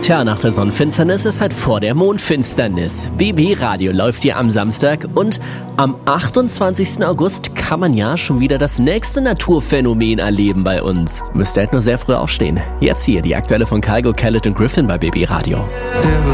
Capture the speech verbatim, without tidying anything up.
Tja, nach der Sonnenfinsternis ist halt vor der Mondfinsternis. B B Radio läuft hier am Samstag und am achtundzwanzigsten August kann man ja schon wieder das nächste Naturphänomen erleben bei uns. Müsst halt nur sehr früh aufstehen. Jetzt hier die aktuelle von Kygo, Khaled und Griffin bei B B Radio.